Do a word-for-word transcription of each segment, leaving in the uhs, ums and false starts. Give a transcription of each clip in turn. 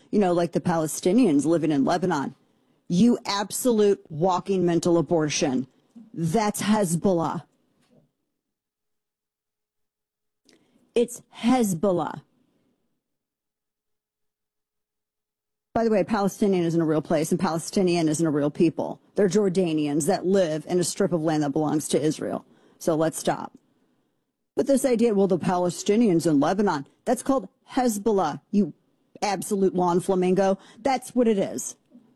you know, like the Palestinians living in Lebanon. You absolute walking mental abortion. That's Hezbollah. It's Hezbollah. By the way, Palestinian isn't a real place, and Palestinian isn't a real people. They're Jordanians that live in a strip of land that belongs to Israel. So let's stop. But this idea, well, the Palestinians in Lebanon, that's called Hezbollah, you absolute lawn flamingo. That's what it is.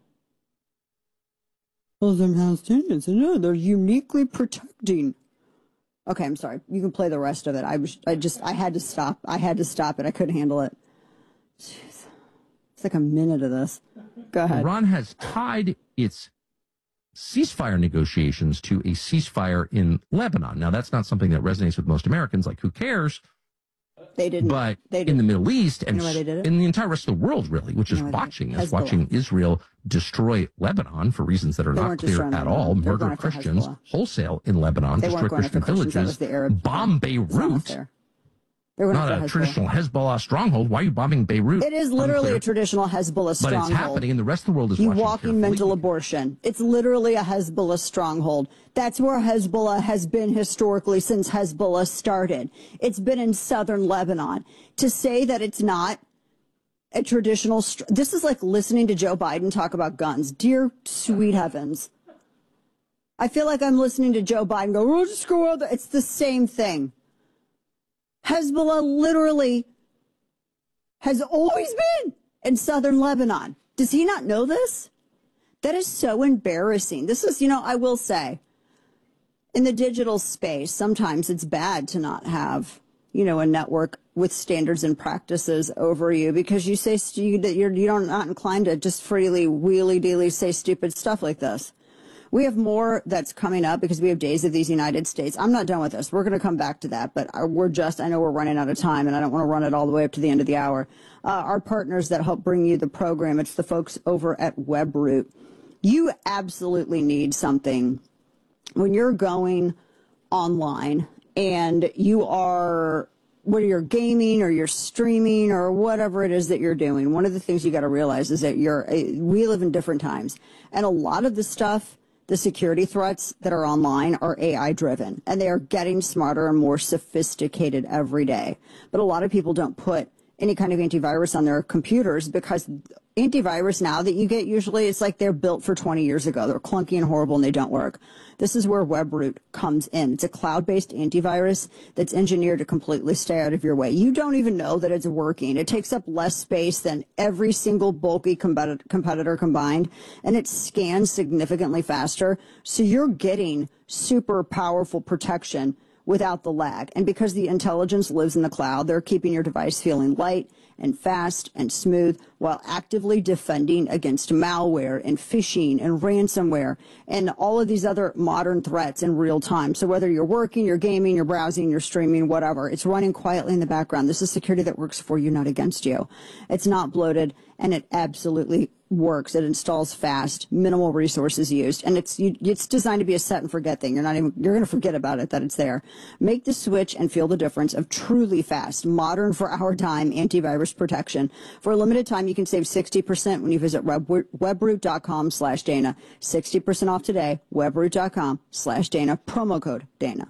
Well, the Palestinians, no, they're uniquely protecting. Okay, I'm sorry. You can play the rest of it. I was, I just, I had to stop. I had to stop it. I couldn't handle it. Jeez. It's like a minute of this. Go ahead. Iran has tied its ceasefire negotiations to a ceasefire in Lebanon. Now, that's not something that resonates with most Americans. Like, who cares? They didn't. But they didn't. in the Middle East and you know why they did it? in the entire rest of the world, really, which you is know watching us, watching Israel destroy Lebanon for reasons that are they not clear at all, murder Christians wholesale in Lebanon, they destroy Christian villages, bomb Beirut. Not a traditional Hezbollah stronghold. Why are you bombing Beirut? It is literally Unclear. a traditional Hezbollah stronghold. But it's happening, and the rest of the world is you watching. You walking mental abortion. It's literally a Hezbollah stronghold. That's where Hezbollah has been historically since Hezbollah started. It's been in southern Lebanon. To say that it's not a traditional... Str- this is like listening to Joe Biden talk about guns. Dear sweet heavens. I feel like I'm listening to Joe Biden go, we'll just go out there. It's the same thing. Hezbollah literally has always been in southern Lebanon. Does he not know this? That is so embarrassing. This is, you know, I will say, in the digital space, sometimes it's bad to not have, you know, a network with standards and practices over you because you say you, you're, you're not inclined to just freely, wheelie-dealy say stupid stuff like this. We have more that's coming up because we have Days of these United States. I'm not done with this. We're going to come back to that, but we're just, I know we're running out of time and I don't want to run it all the way up to the end of the hour. Uh, our partners that help bring you the program, it's the folks over at WebRoot. You absolutely need something when you're going online and you are, whether you're gaming or you're streaming or whatever it is that you're doing. One of the things you got to realize is that you're, we live in different times and a lot of the stuff, the security threats that are online are A I driven and they are getting smarter and more sophisticated every day. But a lot of people don't put any kind of antivirus on their computers because antivirus now that you get usually it's like they're built for twenty years ago. They're clunky and horrible and they don't work. This is where WebRoot comes in. It's a cloud-based antivirus that's engineered to completely stay out of your way. You don't even know that it's working. It takes up less space than every single bulky competitor, competitor combined, and it scans significantly faster. So you're getting super powerful protection without the lag. And because the intelligence lives in the cloud, they're keeping your device feeling light and fast and smooth while actively defending against malware and phishing and ransomware and all of these other modern threats in real time. So whether you're working, you're gaming, you're browsing, you're streaming, whatever, it's running quietly in the background. This is security that works for you, not against you. It's not bloated, and it absolutely works. It installs fast, minimal resources used, and it's you, it's designed to be a set and forget thing. You're not even you're going to forget about it that it's there. Make the switch and feel the difference of truly fast, modern for our time antivirus protection. For a limited time, you can save sixty percent when you visit web, webroot.com slash Dana. sixty percent off today. Webroot.com slash Dana. Promo code Dana.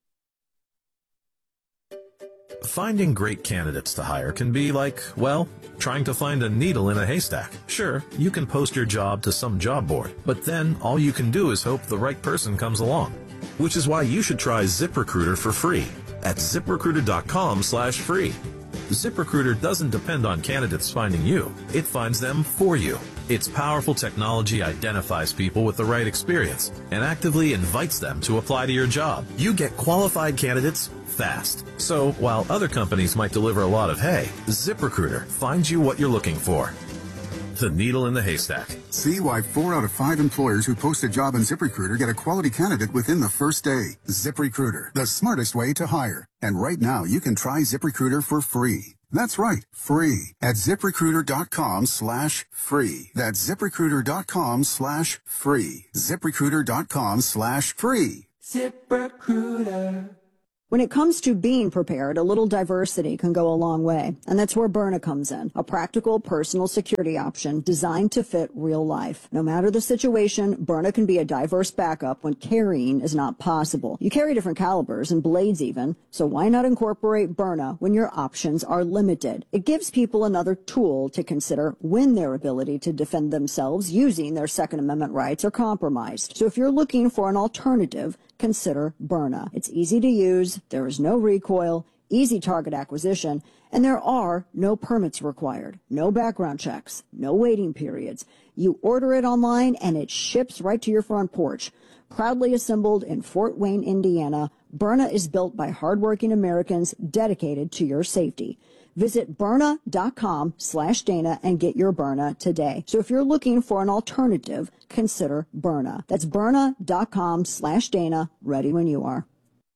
Finding great candidates to hire can be like, well, trying to find a needle in a haystack. Sure, you can post your job to some job board, but then all you can do is hope the right person comes along. Which is why you should try ZipRecruiter for free at ZipRecruiter.com slash free. ZipRecruiter doesn't depend on candidates finding you. It finds them for you. Its powerful technology identifies people with the right experience and actively invites them to apply to your job. You get qualified candidates fast. So while other companies might deliver a lot of hay, ZipRecruiter finds you what you're looking for. The needle in the haystack. See why four out of five employers who post a job on ZipRecruiter get a quality candidate within the first day. ZipRecruiter, the smartest way to hire. And right now, you can try ZipRecruiter for free. That's right, free at ZipRecruiter.com slash free. That's ZipRecruiter.com slash free. ZipRecruiter.com slash free. ZipRecruiter. When it comes to being prepared, a little diversity can go a long way. And that's where Byrna comes in, a practical personal security option designed to fit real life. No matter the situation, Byrna can be a diverse backup when carrying is not possible. You carry different calibers and blades even, so why not incorporate Byrna when your options are limited? It gives people another tool to consider when their ability to defend themselves using their Second Amendment rights are compromised. So if you're looking for an alternative, consider Byrna. It's easy to use, there is no recoil, easy target acquisition, and there are no permits required, no background checks, no waiting periods. You order it online and it ships right to your front porch. Proudly assembled in Fort Wayne, Indiana, Byrna is built by hardworking Americans dedicated to your safety. Visit Byrna.com slash Dana and get your Byrna today. So if you're looking for an alternative, consider Byrna. That's Byrna.com slash Dana, ready when you are.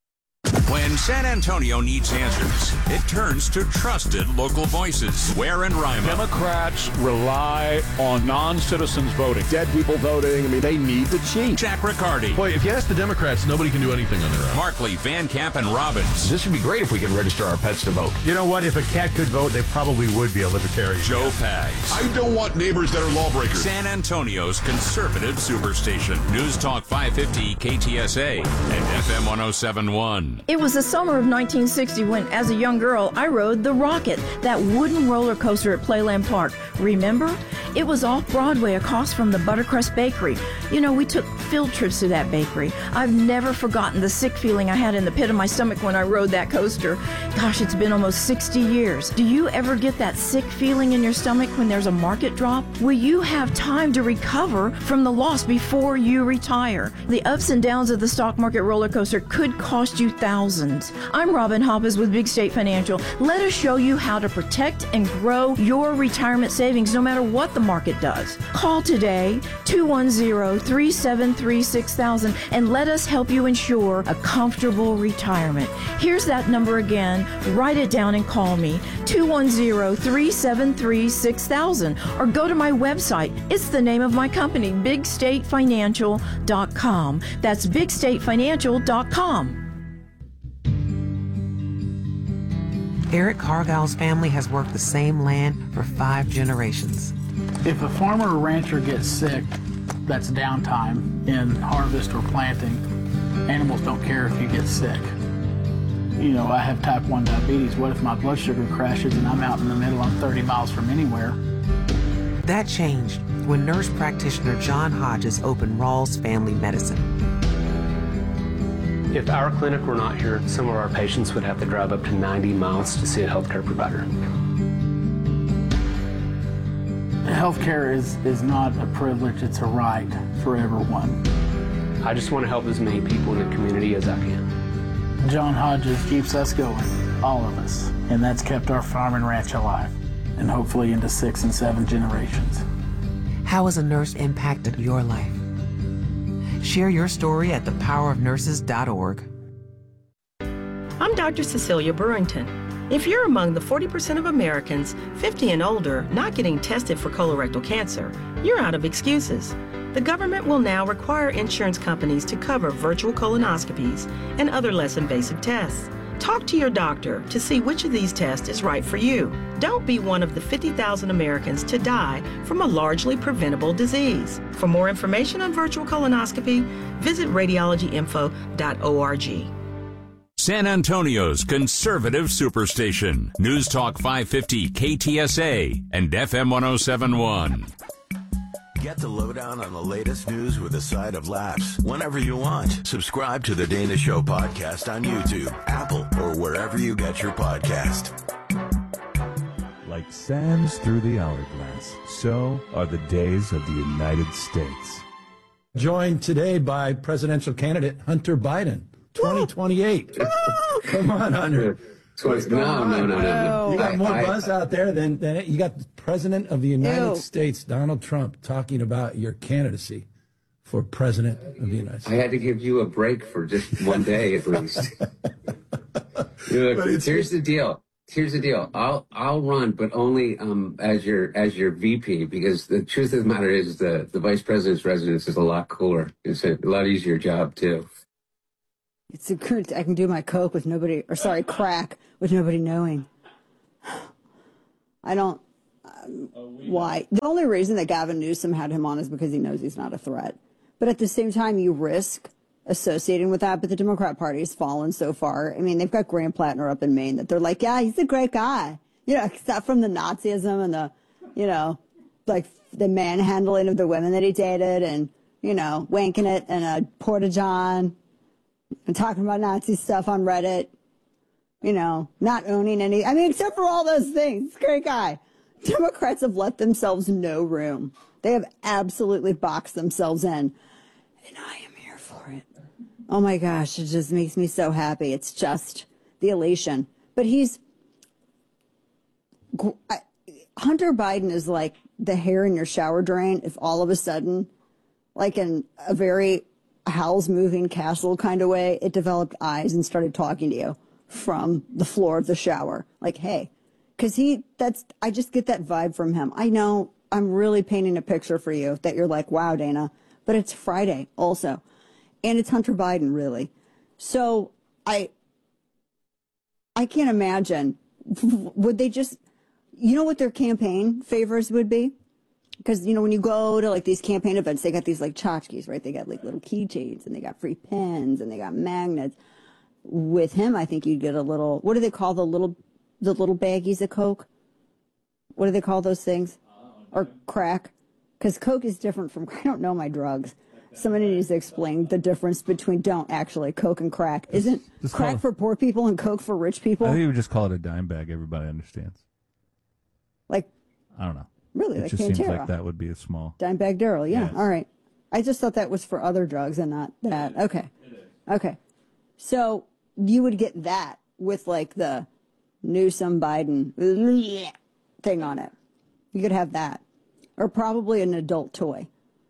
When San Antonio needs answers, it turns to trusted local voices. Ware and Rima. Democrats rely on non-citizens voting. Dead people voting. I mean, they need to cheat. Jack Riccardi. Boy, if you ask the Democrats, nobody can do anything on their own. Markley, Van Camp, and Robbins. This would be great if we could register our pets to vote. You know what? If a cat could vote, they probably would be a libertarian. Joe Pags. I don't want neighbors that are lawbreakers. San Antonio's conservative superstation. News Talk five fifty K T S A and F M one oh seven point one. It was the summer of nineteen sixty when, as a young girl, I rode the Rocket, that wooden roller coaster at Playland Park. Remember? It was off Broadway across from the Buttercrust Bakery. You know, we took field trips to that bakery. I've never forgotten the sick feeling I had in the pit of my stomach when I rode that coaster. Gosh, it's been almost sixty years. Do you ever get that sick feeling in your stomach when there's a market drop? Will you have time to recover from the loss before you retire? The ups and downs of the stock market roller coaster could cost you thousands. I'm Robin Hoppes with Big State Financial. Let us show you how to protect and grow your retirement savings no matter what the market does. Call today, two one zero, three seven three, six thousand, and let us help you ensure a comfortable retirement. Here's that number again. Write it down and call me, two one zero, three seven three, six thousand, or go to my website. It's the name of my company, big state financial dot com. That's big state financial dot com. Eric Cargill's family has worked the same land for five generations. If a farmer or rancher gets sick, that's downtime in harvest or planting. Animals don't care if you get sick. You know, I have type one diabetes. What if my blood sugar crashes and I'm out in the middle, I'm thirty miles from anywhere? That changed when nurse practitioner John Hodges opened Rawls Family Medicine. If our clinic were not here, some of our patients would have to drive up to ninety miles to see a healthcare provider. Healthcare is, is not a privilege, it's a right for everyone. I just want to help as many people in the community as I can. John Hodges keeps us going, all of us, and that's kept our farm and ranch alive, and hopefully into six and seven generations. How has a nurse impacted your life? Share your story at the power of nurses dot org. I'm Doctor Cecilia Burrington. If you're among the forty percent of Americans fifty and older not getting tested for colorectal cancer, you're out of excuses. The government will now require insurance companies to cover virtual colonoscopies and other less invasive tests. Talk to your doctor to see which of these tests is right for you. Don't be one of the fifty thousand Americans to die from a largely preventable disease. For more information on virtual colonoscopy, visit radiology info dot org. San Antonio's conservative superstation. News Talk five fifty K T S A and F M one oh seven point one. Get the lowdown on the latest news with a side of laughs whenever you want. Subscribe to the Dana Show podcast on YouTube, Apple, or wherever you get your podcast. Like sands through the hourglass, so are the days of the United States. Joined today by presidential candidate Hunter Biden, twenty twenty-eight. Come on, Hunter. What's going no, on? no, no, no, no. You got I, more I, buzz out there than, than you got the President of the United Ew. States, Donald Trump, talking about your candidacy for President of the United States. I had to give you a break for just one day at least. Look, here's the deal. Here's the deal. I'll I'll run, but only um, as your as your V P, because the truth of the matter is the the vice president's residence is a lot cooler. It's a lot easier job too. It's a good, I can do my coke with nobody, or sorry, crack with nobody knowing. I don't, um, why? The only reason that Gavin Newsom had him on is because he knows he's not a threat. But at the same time, you risk associating with that. But the Democrat Party has fallen so far. I mean, they've got Graham Plattner up in Maine that they're like, yeah, he's a great guy. You know, except from the Nazism and the, you know, like the manhandling of the women that he dated and, you know, wanking it in a porta-john and talking about Nazi stuff on Reddit. You know, not owning any, I mean, except for all those things. Great guy. Democrats have left themselves no room. They have absolutely boxed themselves in. And I am here for it. Oh my gosh, it just makes me so happy. It's just the elation. But he's, I, Hunter Biden is like the hair in your shower drain if all of a sudden, like in a very Howl's Moving Castle kind of way, it developed eyes and started talking to you from the floor of the shower. Like, hey, because he, that's, I just get that vibe from him. I know I'm really painting a picture for you that you're like, wow, Dana, but it's Friday also. And it's Hunter Biden, really. So I, I can't imagine, would they just, you know what their campaign favors would be? Because, you know, when you go to like these campaign events, they got these like tchotchkes, right? They got like little keychains and they got free pens and they got magnets. With him, I think you'd get a little, what do they call the little, the little baggies of Coke? What do they call those things? Or crack? Because Coke is different from, I don't know my drugs. Somebody needs to explain the difference between, don't actually, Coke and crack. Isn't just crack it, for poor people and Coke for rich people? I think you would just call it a dime bag. Everybody understands. Like, I don't know. Really, it like just Pantera. seems like that would be a small. Dime bag Daryl, yeah. Yes. All right. I just thought that was for other drugs and not that. Okay. Okay. So you would get that with like the Newsom Biden thing on it. You could have that. Or probably an adult toy.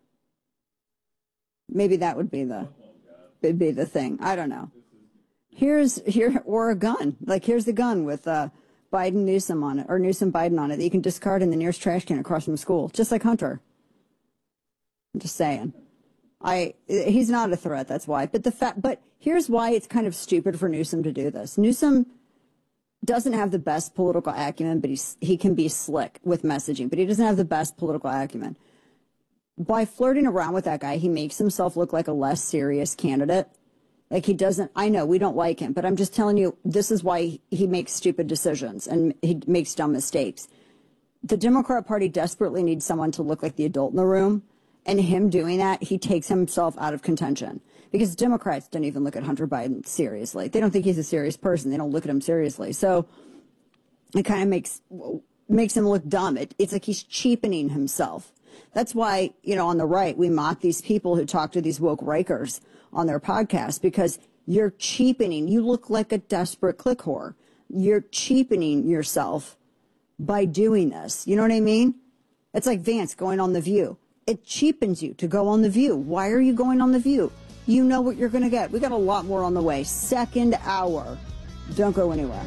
Maybe that would be the would be the thing. I don't know. Here's here or a gun. Like here's the gun with uh Biden Newsom on it, or Newsom Biden on it, that you can discard in the nearest trash can across from school, just like Hunter. I'm just saying. I he's not a threat, that's why. But the fact, but here's why it's kind of stupid for Newsom to do this. Newsom doesn't have the best political acumen, but he's, he can be slick with messaging, but he doesn't have the best political acumen. By flirting around with that guy, he makes himself look like a less serious candidate. Like he doesn't, I know we don't like him, but I'm just telling you, this is why he makes stupid decisions and he makes dumb mistakes. The Democrat Party desperately needs someone to look like the adult in the room. And him doing that, he takes himself out of contention. Because Democrats don't even look at Hunter Biden seriously. They don't think he's a serious person. They don't look at him seriously. So it kind of makes makes him look dumb. It, it's like he's cheapening himself. That's why, you know, on the right, we mock these people who talk to these woke Rikers on their podcast, because you're cheapening. You look like a desperate click whore. You're cheapening yourself by doing this. You know what I mean? It's like Vance going on The View. It cheapens you to go on The View. Why are you going on The View? You know what you're going to get. We got a lot more on the way. Second hour. Don't go anywhere.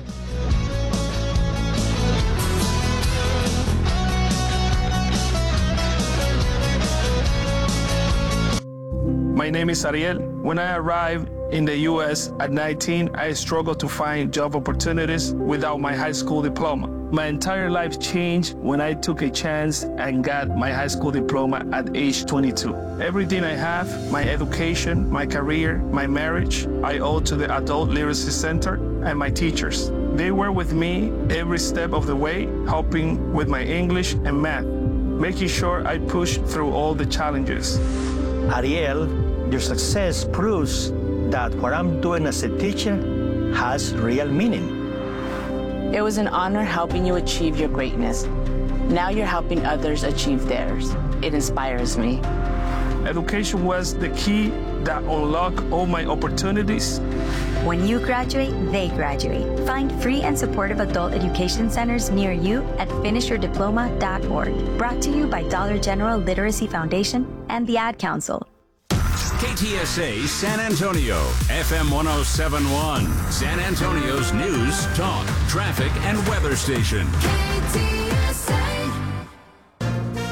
My name is Ariel. When I arrived in the U S at nineteen, I struggled to find job opportunities without my high school diploma. My entire life changed when I took a chance and got my high school diploma at age twenty-two. Everything I have, my education, my career, my marriage, I owe to the Adult Literacy Center and my teachers. They were with me every step of the way, helping with my English and math, making sure I pushed through all the challenges. Ariel, your success proves that what I'm doing as a teacher has real meaning. It was an honor helping you achieve your greatness. Now you're helping others achieve theirs. It inspires me. Education was the key that unlocked all my opportunities. When you graduate, they graduate. Find free and supportive adult education centers near you at finish your diploma dot org. Brought to you by Dollar General Literacy Foundation and the Ad Council. K T S A San Antonio, F M one oh seven point one, San Antonio's news, talk, traffic, and weather station. K T S A.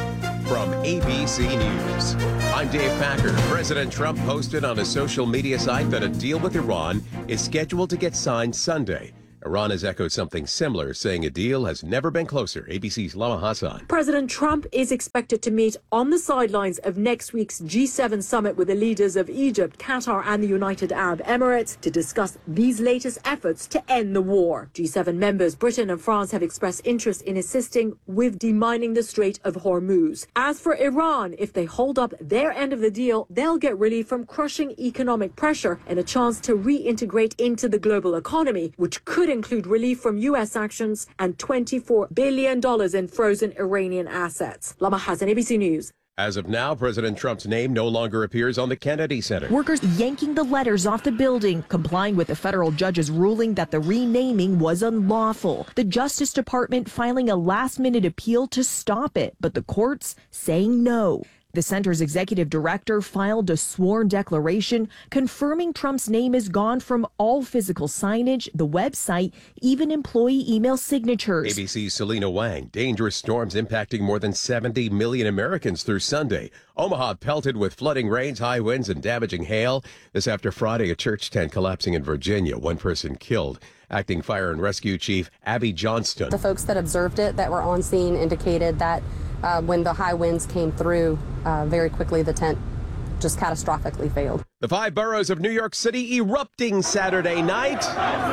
from A B C News. I'm Dave Packer. President Trump posted on his social media site that a deal with Iran is scheduled to get signed Sunday. Iran has echoed something similar, saying a deal has never been closer. A B C's Lama Hassan. President Trump is expected to meet on the sidelines of next week's G seven summit with the leaders of Egypt, Qatar and the United Arab Emirates to discuss these latest efforts to end the war. G seven members Britain and France have expressed interest in assisting with demining the Strait of Hormuz. As for Iran, if they hold up their end of the deal, they'll get relief from crushing economic pressure and a chance to reintegrate into the global economy, which could include relief from U S actions and twenty-four billion dollars in frozen Iranian assets. Lama Hassan, A B C News. As of now, President Trump's name no longer appears on the Kennedy Center. Workers yanking the letters off the building, complying with the federal judge's ruling that the renaming was unlawful. The Justice Department filing a last-minute appeal to stop it, but the courts saying no. The center's executive director filed a sworn declaration confirming Trump's name is gone from all physical signage, the website, even employee email signatures. A B C's Selena Wang. Dangerous storms impacting more than seventy million Americans through Sunday. Omaha pelted with flooding rains, high winds, and damaging hail. This after Friday, a church tent collapsing in Virginia. One person killed. Acting Fire and Rescue Chief Abby Johnston. The folks that observed it that were on scene indicated that uh, when the high winds came through, uh, very quickly the tent just catastrophically failed. The five boroughs of New York City erupting Saturday night.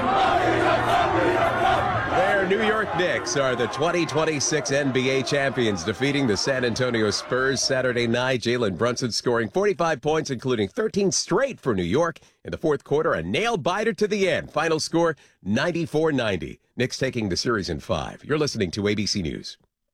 Their New York Knicks are the twenty twenty-six N B A champions, defeating the San Antonio Spurs Saturday night. Jalen Brunson scoring forty-five points, including thirteen straight for New York. In the fourth quarter, a nail-biter to the end. Final score, ninety-four ninety. Knicks taking the series in five. You're listening to A B C News.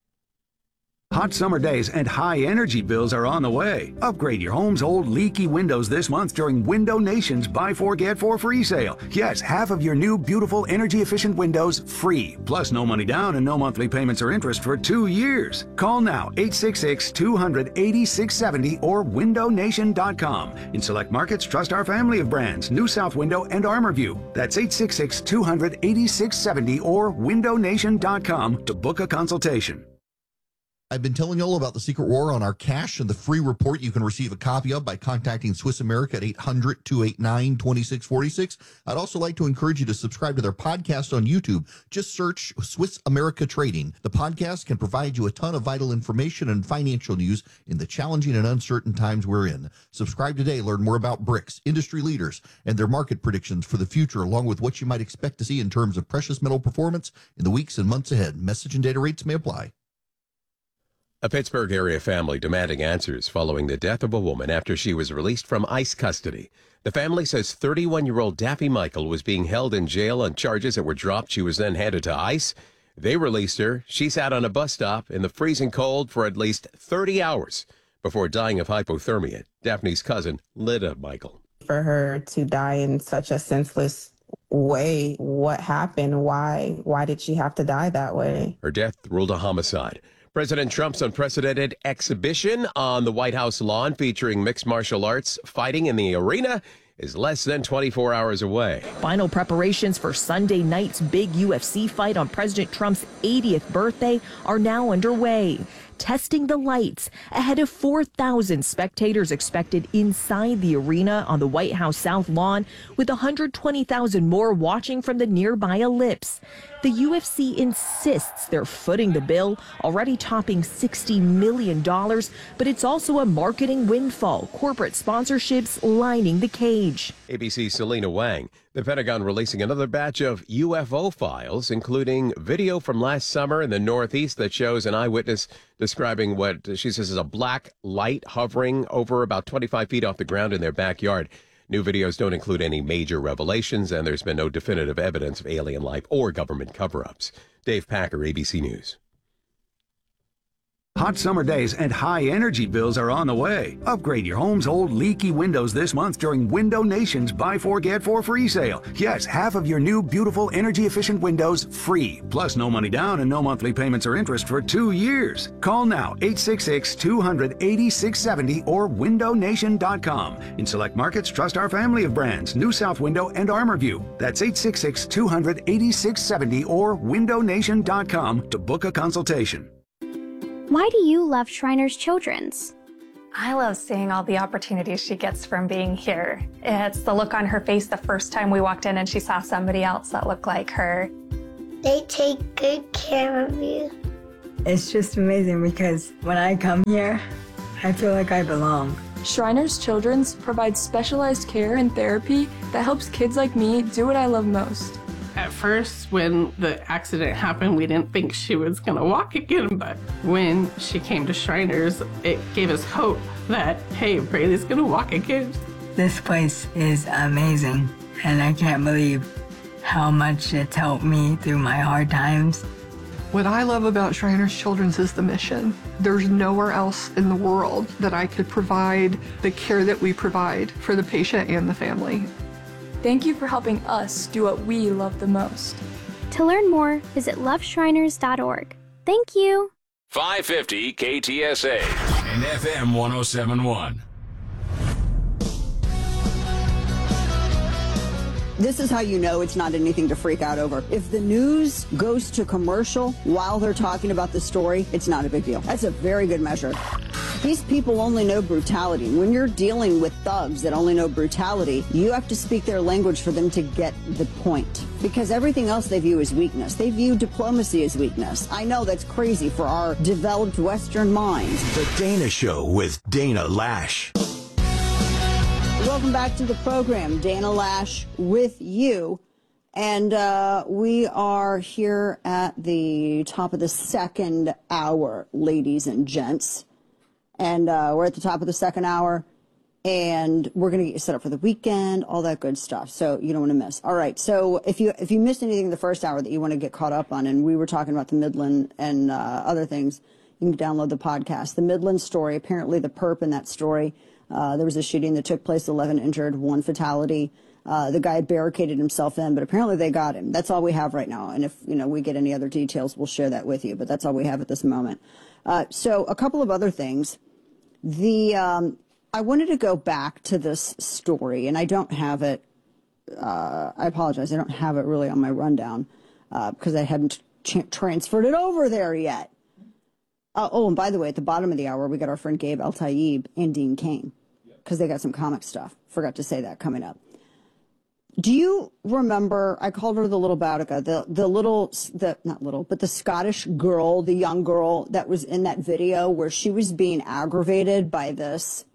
Hot summer days and high energy bills are on the way. Upgrade your home's old leaky windows this month during Window Nation's Buy Four Get Four free sale. Yes, half of your new beautiful energy efficient windows free. Plus no money down and no monthly payments or interest for two years. Call now eight six six, two hundred, eighty-six seventy or window nation dot com. In select markets, trust our family of brands, New South Window and ArmorView. That's eight six six, two hundred, eighty-six seventy or window nation dot com to book a consultation. I've been telling you all about the secret war on our cash and the free report you can receive a copy of by contacting Swiss America at eight hundred, two eight nine, two six four six. I'd also like to encourage you to subscribe to their podcast on YouTube. Just search Swiss America Trading. The podcast can provide you a ton of vital information and financial news in the challenging and uncertain times we're in. Subscribe today. Learn more about BRICS, industry leaders, and their market predictions for the future, along with what you might expect to see in terms of precious metal performance in the weeks and months ahead. Message and data rates may apply. A Pittsburgh area family demanding answers following the death of a woman after she was released from ICE custody. The family says thirty-one-year-old Daffy Michael was being held in jail on charges that were dropped. She was then handed to ICE. They released her. She sat on a bus stop in the freezing cold for at least thirty hours before dying of hypothermia. Daphne's cousin, Lyda Michael. For her to die in such a senseless way, what happened? Why? Why did she have to die that way? Her death ruled a homicide. President Trump's unprecedented exhibition on the White House lawn featuring mixed martial arts fighting in the arena is less than twenty-four hours away. Final preparations for Sunday night's big U F C fight on President Trump's eightieth birthday are now underway. Testing the lights ahead of four thousand spectators expected inside the arena on the White House South Lawn, with one hundred twenty thousand more watching from the nearby ellipse. The U F C insists they're footing the bill, already topping sixty million dollars, but it's also a marketing windfall, corporate sponsorships lining the cage. A B C's Selena Wang. The Pentagon releasing another batch of U F O files, including video from last summer in the Northeast that shows an eyewitness describing what she says is a black light hovering over about twenty-five feet off the ground in their backyard. New videos don't include any major revelations, and there's been no definitive evidence of alien life or government cover-ups. Dave Packer, A B C News. Hot summer days and high energy bills are on the way. Upgrade your home's old leaky windows this month during Window Nation's Buy Four Get Four free sale. Yes, half of your new beautiful energy efficient windows free. Plus no money down and no monthly payments or interest for two years. Call now eight six six, two hundred, eighty-six seventy or window nation dot com. In select markets, trust our family of brands, New South Window and ArmorView. That's eight six six, two hundred, eighty-six seventy or window nation dot com to book a consultation. Why do you love Shriners Children's? I love seeing all the opportunities she gets from being here. It's the look on her face the first time we walked in and she saw somebody else that looked like her. They take good care of you. It's just amazing because when I come here, I feel like I belong. Shriners Children's provides specialized care and therapy that helps kids like me do what I love most. At first, when the accident happened, we didn't think she was going to walk again, but when she came to Shriners, it gave us hope that, hey, Braylee's going to walk again. This place is amazing, and I can't believe how much it's helped me through my hard times. What I love about Shriners Children's is the mission. There's nowhere else in the world that I could provide the care that we provide for the patient and the family. Thank you for helping us do what we love the most. To learn more, visit love shriners dot org. Thank you. five fifty K T S A and F M one oh seven point one. This is how you know it's not anything to freak out over. If the news goes to commercial while they're talking about the story, it's not a big deal. That's a very good measure. These people only know brutality. When you're dealing with thugs that only know brutality, you have to speak their language for them to get the point. Because everything else they view as weakness. They view diplomacy as weakness. I know that's crazy for our developed Western minds. The Dana Show with Dana Lash. Welcome back to the program. Dana Lash with you. And uh, we are here at the top of the second hour, ladies and gents. And uh, we're at the top of the second hour, and we're going to get you set up for the weekend, all that good stuff. So you don't want to miss. All right. So if you if you missed anything in the first hour that you want to get caught up on, and we were talking about the Midland and uh, other things, you can download the podcast. The Midland story, apparently the perp in that story, uh, there was a shooting that took place, eleven injured, one fatality. Uh, the guy barricaded himself in, but apparently they got him. That's all we have right now. And if you know we get any other details, we'll share that with you. But that's all we have at this moment. Uh, so a couple of other things. The um, I wanted to go back to this story, and I don't have it. Uh, I apologize. I don't have it really on my rundown uh, because I hadn't ch- transferred it over there yet. Uh, oh, and by the way, at the bottom of the hour, we got our friend Gabe El-Tayeb and Dean Cain because they got some comic stuff. Forgot to say that coming up. Do you remember, I called her the little Boudica, the, the little, the not little, but the Scottish girl, the young girl that was in that video where she was being aggravated by this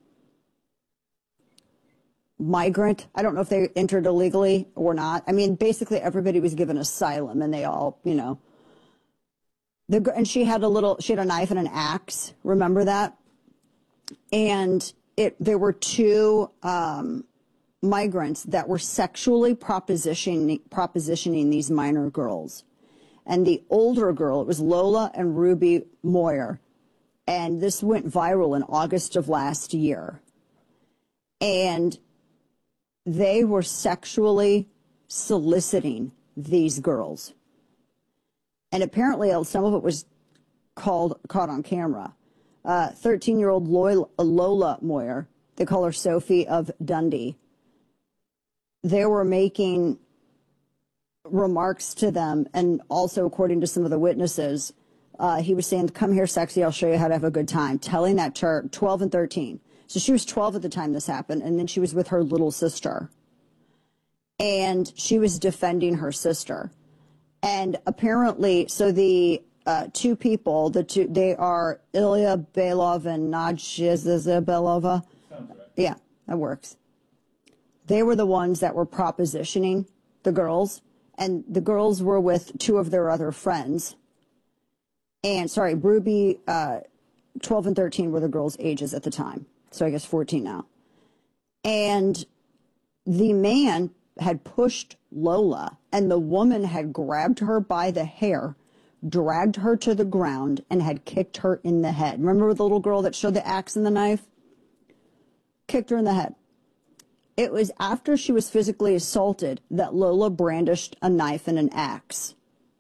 migrant. I don't know if they entered illegally or not. I mean, basically everybody was given asylum and they all, you know, the, and she had a little, she had a knife and an axe. Remember that? And it, there were two, um, migrants that were sexually propositioning, propositioning these minor girls. And the older girl, it was Lola and Ruby Moyer. And this went viral in August of last year. And they were sexually soliciting these girls. And apparently some of it was called, caught on camera. Uh, thirteen-year-old Lola, Lola Moyer, they call her Sophie of Dundee. They were making remarks to them, and also, according to some of the witnesses, uh, he was saying, come here, sexy, I'll show you how to have a good time, telling that to her, twelve and thirteen. So she was twelve at the time this happened, and then she was with her little sister. And she was defending her sister. And apparently, so the uh, two people, the two, they are Ilya Belov and Nadezhda Belova. Sounds right. Yeah, that works. They were the ones that were propositioning the girls, and the girls were with two of their other friends. And, sorry, Ruby, uh, twelve and thirteen were the girls' ages at the time, so I guess fourteen now. And the man had pushed Lola, and the woman had grabbed her by the hair, dragged her to the ground, and had kicked her in the head. Remember the little girl that showed the axe and the knife? Kicked her in the head. It was after she was physically assaulted that Lola brandished a knife and an axe.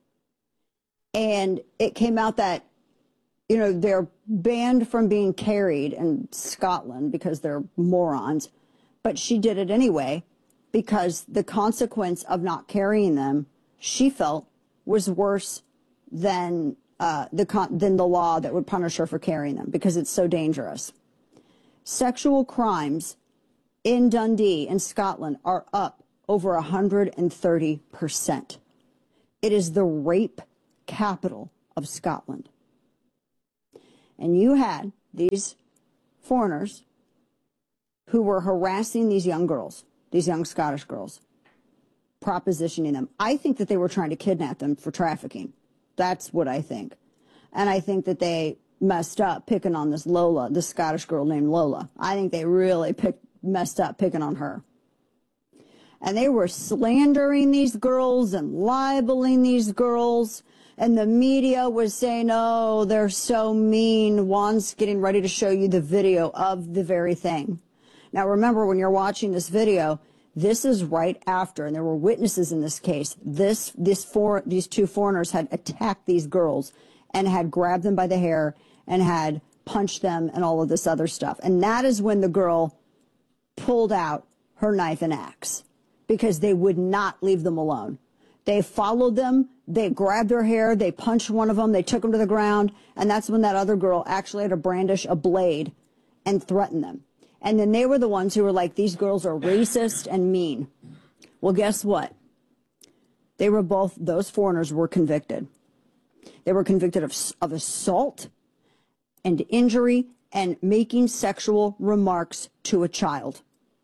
And it came out that, you know, they're banned from being carried in Scotland because they're morons. But she did it anyway because the consequence of not carrying them, she felt, was worse than uh, the con- than the law that would punish her for carrying them because it's so dangerous. Sexual crimes in Dundee in Scotland are up over one hundred thirty percent. It is the rape capital of Scotland. And you had these foreigners who were harassing these young girls, these young Scottish girls, propositioning them. I think that they were trying to kidnap them for trafficking. That's what I think. And I think that they messed up picking on this Lola, this Scottish girl named Lola. I think they really picked, messed up picking on her. And they were slandering these girls and libeling these girls. And the media was saying, oh, they're so mean. Juan's getting ready to show you the video of the very thing. Now, remember, when you're watching this video, this is right after, and there were witnesses in this case, this, this four, these two foreigners had attacked these girls and had grabbed them by the hair and had punched them and all of this other stuff. And that is when the girl pulled out her knife and axe because they would not leave them alone. They followed them, they grabbed their hair, they punched one of them, they took them to the ground, and that's when that other girl actually had to brandish a blade and threaten them. And then they were the ones who were like, these girls are racist and mean. Well, guess what? They were both, those foreigners were convicted. They were convicted of, of assault and injury and making sexual remarks to a child.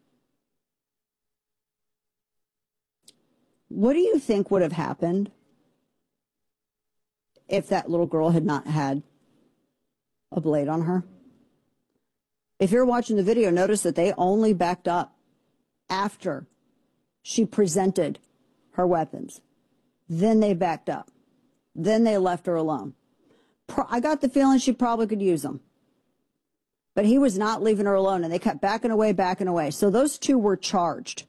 What do you think would have happened if that little girl had not had a blade on her? If you're watching the video, notice that they only backed up after she presented her weapons. Then they backed up. Then they left her alone. Pro- I got the feeling she probably could use them. But he was not leaving her alone, and they kept backing away, backing away. So those two were charged.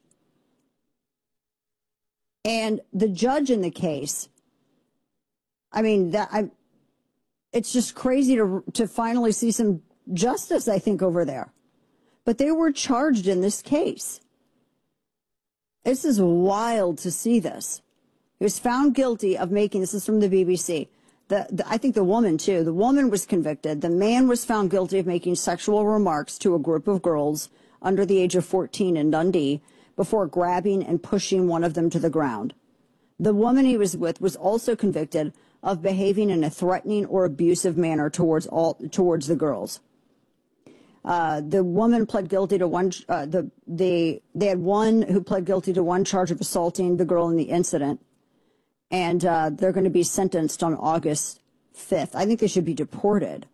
And the judge in the case, I mean, that I, it's just crazy to to finally see some justice, I think, over there. But they were charged in this case. This is wild to see this. He was found guilty of making, this is from the B B C, the, the, I think the woman too, the woman was convicted. The man was found guilty of making sexual remarks to a group of girls under the age of fourteen in Dundee before grabbing and pushing one of them to the ground. The woman he was with was also convicted of behaving in a threatening or abusive manner towards all towards the girls. Uh, the woman pled guilty to one. Uh, the the they had one who pled guilty to one charge of assaulting the girl in the incident, and uh, they're going to be sentenced on August fifth. I think they should be deported.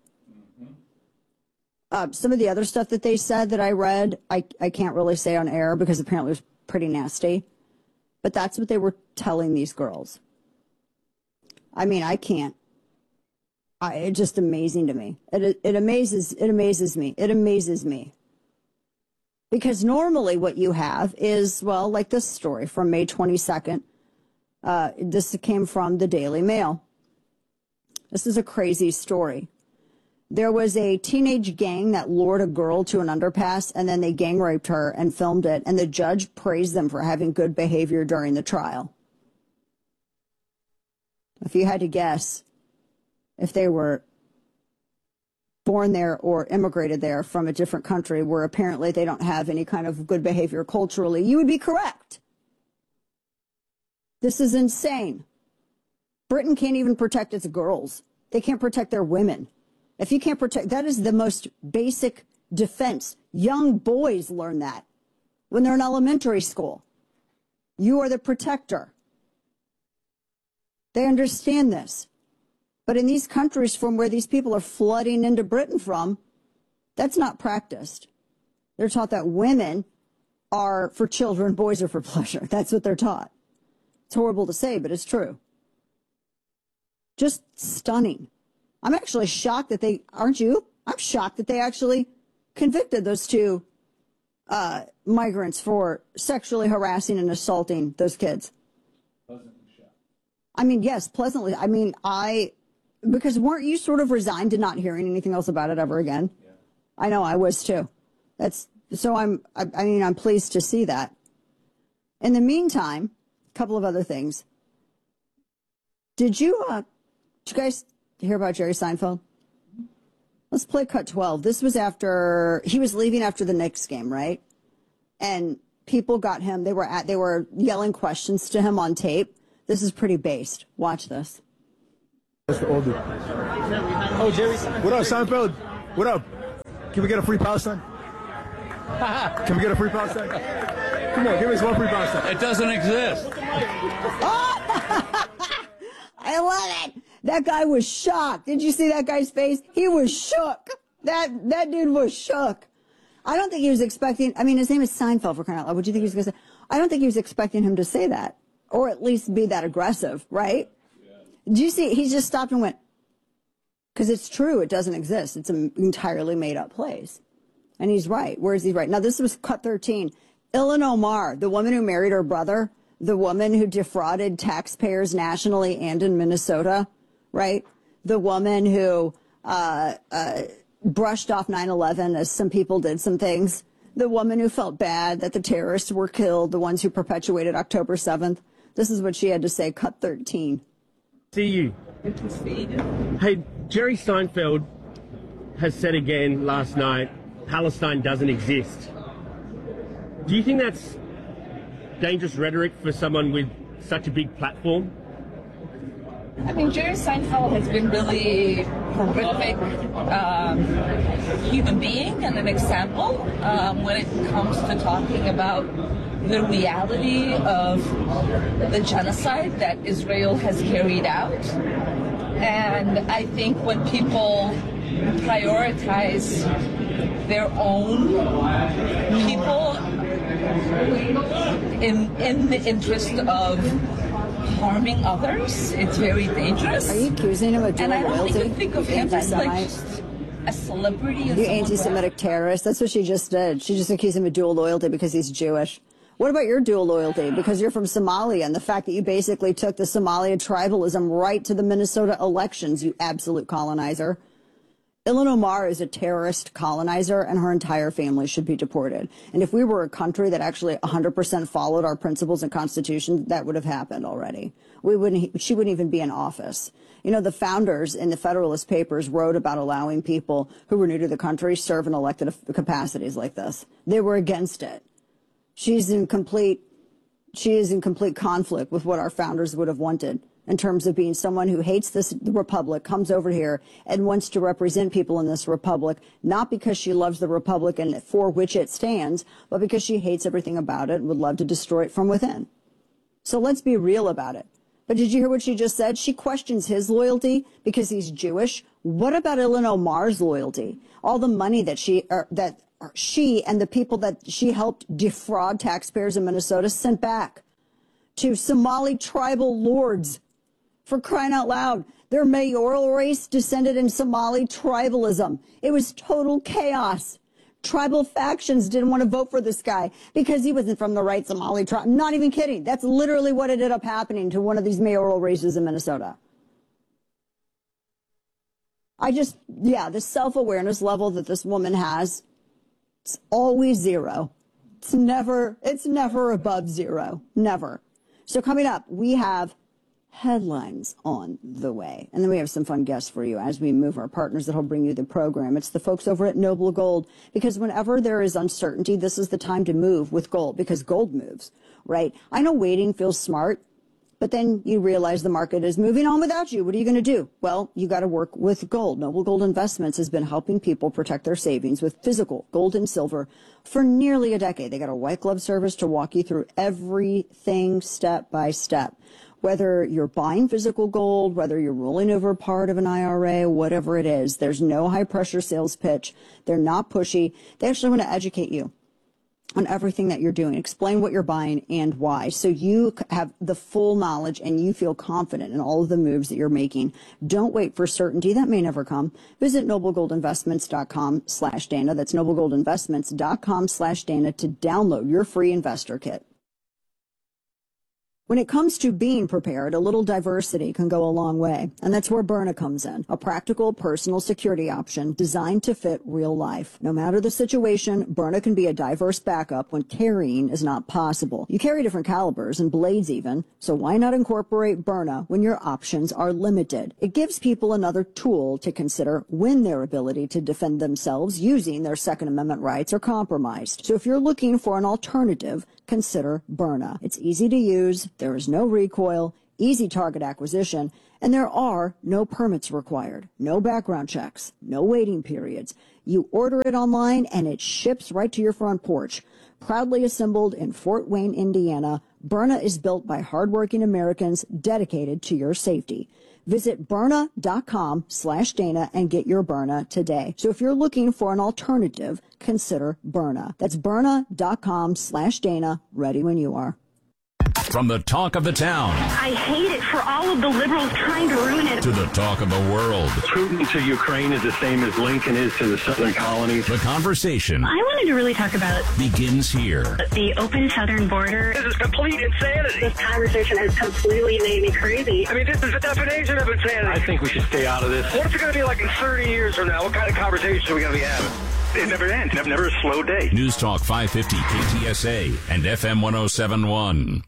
Uh, some of the other stuff that they said that I read, I I can't really say on air because apparently it was pretty nasty, but that's what they were telling these girls. I mean, I can't. I, it's just amazing to me. It, it amazes, it amazes me. It amazes me. Because normally what you have is, well, like this story from May twenty-second. Uh, this came from the Daily Mail. This is a crazy story. There was a teenage gang that lured a girl to an underpass, and then they gang raped her and filmed it, and the judge praised them for having good behavior during the trial. If you had to guess if they were born there or immigrated there from a different country where apparently they don't have any kind of good behavior culturally, you would be correct. This is insane. Britain can't even protect its girls. They can't protect their women. If you can't protect, that is the most basic defense. Young boys learn that when they're in elementary school. You are the protector. They understand this. But in these countries from where these people are flooding into Britain from, that's not practiced. They're taught that women are for children, boys are for pleasure. That's what they're taught. It's horrible to say, but it's true. Just stunning. I'm actually shocked that they, aren't you? I'm shocked that they actually convicted those two uh, migrants for sexually harassing and assaulting those kids. Pleasantly shocked. I mean, yes, pleasantly. I mean, I, because weren't you sort of resigned to not hearing anything else about it ever again? Yeah. I know, I was too. That's, so I'm, I, I mean, I'm pleased to see that. In the meantime, a couple of other things. Did you, uh, did you guys you hear about Jerry Seinfeld? Let's play cut twelve. This was after he was leaving after the Knicks game, right? And people got him. They were at. They were yelling questions to him on tape. This is pretty based. Watch this. That's the old dude. Oh, Jerry Seinfeld. What up, Seinfeld? What up? Can we get a free Palestine? Can we get a free Palestine? Come on, give us one free Palestine. It doesn't exist. I love it. That guy was shocked. Did you see that guy's face? He was shook. That that dude was shook. I don't think he was expecting. I mean, his name is Seinfeld, for crying out loud. What do you think he was going to say? I don't think he was expecting him to say that, or at least be that aggressive, right? Yeah. Do you see? He just stopped and went, because it's true. It doesn't exist. It's an entirely made up place. And he's right. Where is he right? Now, this was cut thirteen. Ilhan Omar, the woman who married her brother, the woman who defrauded taxpayers nationally and in Minnesota, right? The woman who uh, uh, brushed off nine eleven as some people did some things. The woman who felt bad that the terrorists were killed, the ones who perpetuated October seventh. This is what she had to say, cut thirteen. See you. Good to see you. Hey, Jerry Seinfeld has said again last night, Palestine doesn't exist. Do you think that's dangerous rhetoric for someone with such a big platform? I mean, Jerry Seinfeld has been really horrific um, human being and an example um, when it comes to talking about the reality of the genocide that Israel has carried out. And I think when people prioritize their own people in in the interest of harming others, it's very dangerous. Are you accusing him of dual And I don't loyalty? even think of him as like just a celebrity. You anti-Semitic terrorist. That's what she just did. She just accused him of dual loyalty because he's Jewish. What about your dual loyalty? Because you're from Somalia, and the fact that you basically took the Somalia tribalism right to the Minnesota elections, you absolute colonizer. Ilhan Omar is a terrorist colonizer, and her entire family should be deported. And if we were a country that actually one hundred percent followed our principles and constitution, that would have happened already. We wouldn't. She wouldn't even be in office. You know, the founders in the Federalist Papers wrote about allowing people who were new to the country serve in elected capacities like this. They were against it. She's in complete. She is in complete conflict with what our founders would have wanted, in terms of being someone who hates this republic, comes over here and wants to represent people in this republic, not because she loves the republic and for which it stands, but because she hates everything about it and would love to destroy it from within. So let's be real about it. But did you hear what she just said? She questions his loyalty because he's Jewish. What about Ilhan Omar's loyalty? All the money that she, er, that she and the people that she helped defraud taxpayers in Minnesota sent back to Somali tribal lords. For crying out loud, their mayoral race descended in Somali tribalism. It was total chaos. Tribal factions didn't want to vote for this guy because he wasn't from the right Somali tribe. I'm not even kidding. That's literally what ended up happening to one of these mayoral races in Minnesota. I just, yeah, the self-awareness level that this woman has, it's always zero. It's never, it's never above zero. Never. So coming up, we have headlines on the way. And then we have some fun guests for you as we move our partners that'll bring you the program. It's the folks over at Noble Gold, because whenever there is uncertainty, this is the time to move with gold, because gold moves, right? I know waiting feels smart, but then you realize the market is moving on without you. What are you going to do? Well, you got to work with gold. Noble Gold Investments has been helping people protect their savings with physical gold and silver for nearly a decade. They got a white glove service to walk you through everything step by step. Whether you're buying physical gold, whether you're rolling over part of an I R A, whatever it is, there's no high pressure sales pitch. They're not pushy. They actually want to educate you on everything that you're doing, explain what you're buying and why, so you have the full knowledge and you feel confident in all of the moves that you're making. Don't wait for certainty. That may never come. Visit noblegoldinvestments.com slash Dana. That's noblegoldinvestments.com slash Dana to download your free investor kit. When it comes to being prepared, a little diversity can go a long way, and that's where Byrna comes in, a practical personal security option designed to fit real life. No matter the situation, Byrna can be a diverse backup when carrying is not possible. You carry different calibers and blades even, so why not incorporate Byrna when your options are limited? It gives people another tool to consider when their ability to defend themselves using their Second Amendment rights are compromised. So if you're looking for an alternative, consider Byrna. It's easy to use, there is no recoil, easy target acquisition, and there are no permits required, no background checks, no waiting periods. You order it online and it ships right to your front porch. Proudly assembled in Fort Wayne, Indiana, Byrna is built by hardworking Americans dedicated to your safety. Visit Byrna.com slash Dana and get your Byrna today. So if you're looking for an alternative, consider Byrna. That's Byrna.com slash Dana. Ready when you are. From the talk of the town. I hate it for all of the liberals trying to ruin it. To the talk of the world. Putin to Ukraine is the same as Lincoln is to the southern colonies. The conversation. I wanted to really talk about begins here. The open southern border. This is complete insanity. This conversation has completely made me crazy. I mean, this is the definition of insanity. I think we should stay out of this. What's it going to be like in thirty years from now? What kind of conversation are we going to be having? It never ends. Never, never a slow day. News Talk five fifty K T S A and F M one oh seven point one.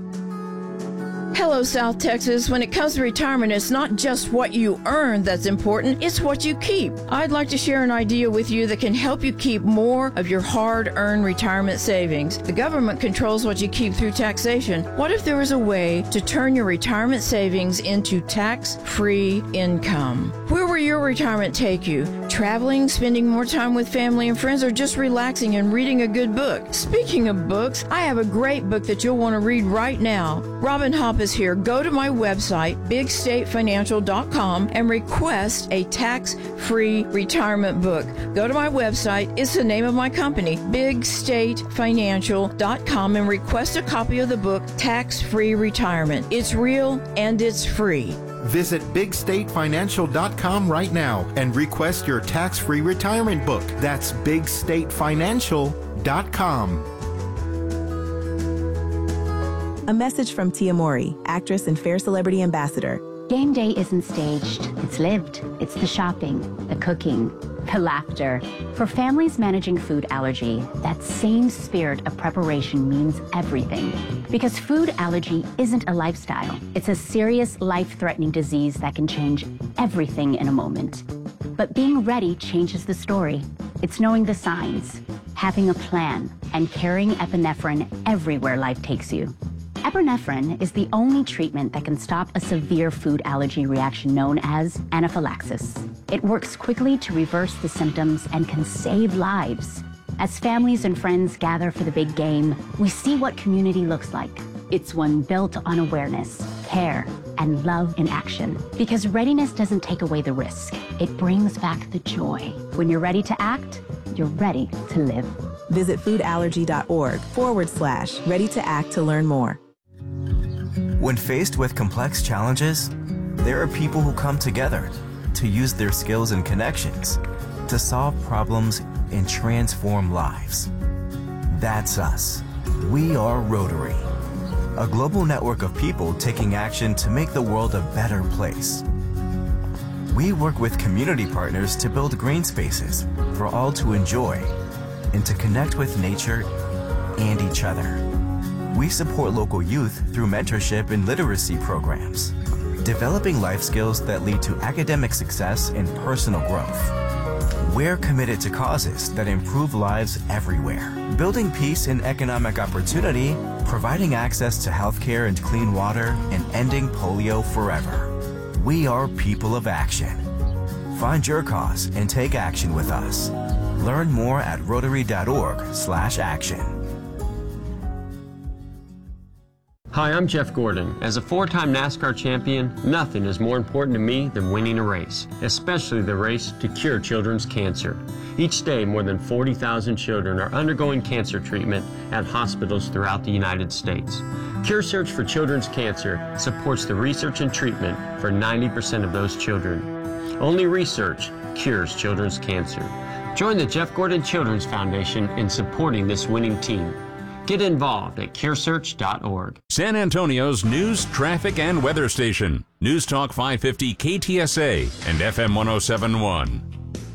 Hello, South Texas. When it comes to retirement, it's not just what you earn that's important, it's what you keep. I'd like to share an idea with you that can help you keep more of your hard-earned retirement savings. The government controls what you keep through taxation. What if there was a way to turn your retirement savings into tax-free income? Where will your retirement take you? Traveling, spending more time with family and friends, or just relaxing and reading a good book? Speaking of books, I have a great book that you'll want to read right now. Robin Hopp is here. Go to my website, big state financial dot com, and request a tax-free retirement book. Go to my website. It's the name of my company, big state financial dot com, and request a copy of the book, Tax-Free Retirement. It's real and it's free. Visit big state financial dot com right now and request your tax-free retirement book. That's big state financial dot com. A message from Tia Mori, actress and Fair Celebrity Ambassador. Game day isn't staged, it's lived. It's the shopping, the cooking, the laughter. For families managing food allergy, that same spirit of preparation means everything. Because food allergy isn't a lifestyle. It's a serious, life-threatening disease that can change everything in a moment. But being ready changes the story. It's knowing the signs, having a plan, and carrying epinephrine everywhere life takes you. Epinephrine is the only treatment that can stop a severe food allergy reaction known as anaphylaxis. It works quickly to reverse the symptoms and can save lives. As families and friends gather for the big game, we see what community looks like. It's one built on awareness, care, and love in action. Because readiness doesn't take away the risk. It brings back the joy. When you're ready to act, you're ready to live. Visit foodallergy.org forward slash ready to act to learn more. When faced with complex challenges, there are people who come together to use their skills and connections to solve problems and transform lives. That's us. We are Rotary, a global network of people taking action to make the world a better place. We work with community partners to build green spaces for all to enjoy and to connect with nature and each other. We support local youth through mentorship and literacy programs, developing life skills that lead to academic success and personal growth. We're committed to causes that improve lives everywhere, building peace and economic opportunity, providing access to healthcare and clean water, and ending polio forever. We are people of action. Find your cause and take action with us. Learn more at rotary.org slash action. Hi, I'm Jeff Gordon. As a four-time NASCAR champion, nothing is more important to me than winning a race, especially the race to cure children's cancer. Each day, more than forty thousand children are undergoing cancer treatment at hospitals throughout the United States. Cure Search for Children's Cancer supports the research and treatment for ninety percent of those children. Only research cures children's cancer. Join the Jeff Gordon Children's Foundation in supporting this winning team. Get involved at care search dot org. San Antonio's news, traffic, and weather station. News Talk five fifty K T S A and F M one oh seven point one.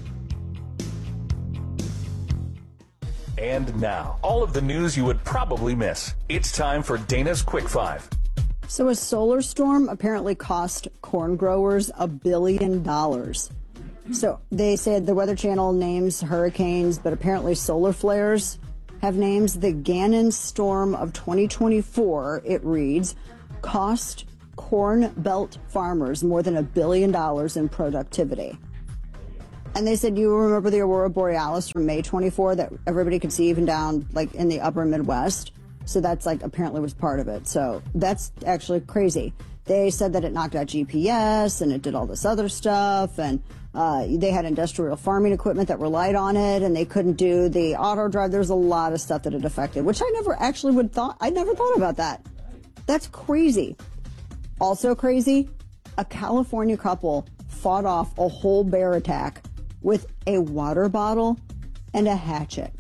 And now, all of the news you would probably miss. It's time for Dana's Quick Five. So a solar storm apparently cost corn growers a billion dollars. So they said the Weather Channel names hurricanes, but apparently solar flares have names. The Gannon storm of twenty twenty-four, it reads, cost Corn Belt farmers more than a billion dollars in productivity. And they said, you remember the Aurora Borealis from May twenty-four that everybody could see even down like in the upper Midwest? So that's like apparently was part of it. So that's actually crazy. They said that it knocked out G P S and it did all this other stuff. And uh, they had industrial farming equipment that relied on it and they couldn't do the auto drive. There's a lot of stuff that it affected, which I never actually would thought. I never thought about that. That's crazy. Also crazy, a California couple fought off a whole bear attack with a water bottle and a hatchet.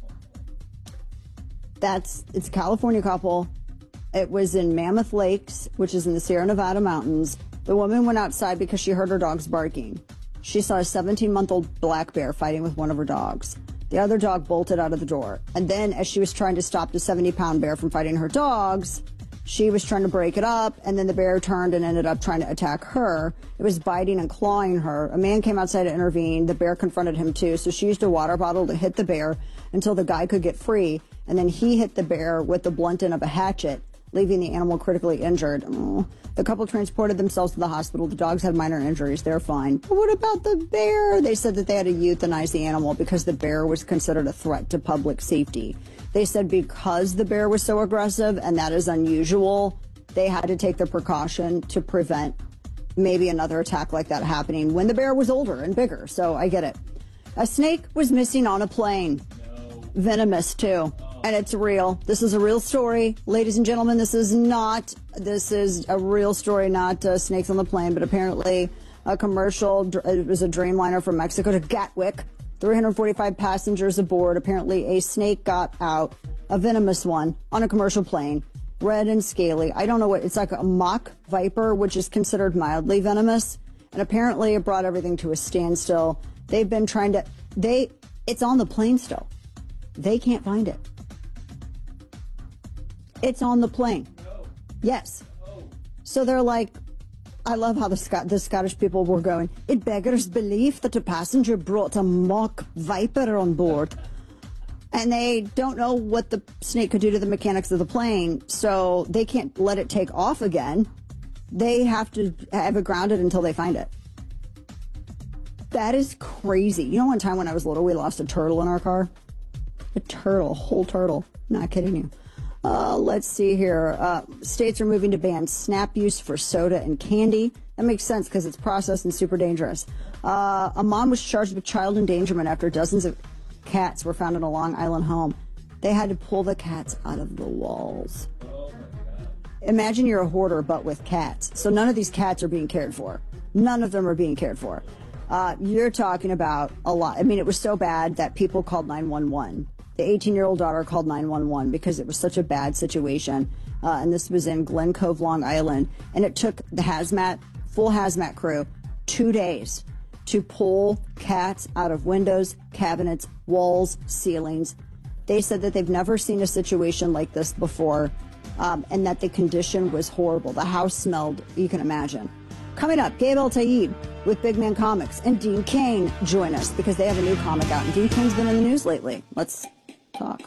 That's, it's a California couple. It was in Mammoth Lakes, which is in the Sierra Nevada mountains. The woman went outside because she heard her dogs barking. She saw a seventeen-month-old black bear fighting with one of her dogs. The other dog bolted out of the door. And then as she was trying to stop the seventy-pound bear from fighting her dogs, she was trying to break it up, and then the bear turned and ended up trying to attack her. It was biting and clawing her. A man came outside to intervene. The bear confronted him too, so she used a water bottle to hit the bear until the guy could get free, and then he hit the bear with the blunt end of a hatchet, leaving the animal critically injured. Oh. The couple transported themselves to the hospital. The dogs had minor injuries. They're fine. But what about the bear? They said that they had to euthanize the animal because the bear was considered a threat to public safety. They said because the bear was so aggressive, and that is unusual, they had to take the precaution to prevent maybe another attack like that happening when the bear was older and bigger. So I get it. A snake was missing on a plane. No. Venomous, too. And it's real. This is a real story. Ladies and gentlemen, this is not, this is a real story, not uh, snakes on the plane, but apparently a commercial, it was a Dreamliner from Mexico to Gatwick. three hundred forty-five passengers aboard. Apparently a snake got out, a venomous one, on a commercial plane. Red and scaly. I don't know what, it's like a mock viper, which is considered mildly venomous. And apparently it brought everything to a standstill. They've been trying to, they, it's on the plane still. They can't find it. It's on the plane. Yes. So they're like, I love how the, Scot- the Scottish people were going, it beggars belief that a passenger brought a mock viper on board. And they don't know what the snake could do to the mechanics of the plane, so they can't let it take off again. They have to have it grounded until they find it. That is crazy. You know, one time when I was little, we lost a turtle in our car? A turtle, a whole turtle. Not kidding you. Uh, let's see here. Uh, states are moving to ban snap use for soda and candy. That makes sense because it's processed and super dangerous. Uh, a mom was charged with child endangerment after dozens of cats were found in a Long Island home. They had to pull the cats out of the walls. Imagine you're a hoarder, but with cats. So none of these cats are being cared for. None of them are being cared for. Uh, you're talking about a lot. I mean, it was so bad that people called nine one one. The eighteen-year-old daughter called nine one one because it was such a bad situation. Uh, and this was in Glen Cove, Long Island. And it took the hazmat, full hazmat crew, two days to pull cats out of windows, cabinets, walls, ceilings. They said that they've never seen a situation like this before, um, and that the condition was horrible. The house smelled, you can imagine. Coming up, Gabe El-Tayeb with Big Man Comics and Dean Cain join us because they have a new comic out. And Dean Cain's been in the news lately. Let's talk.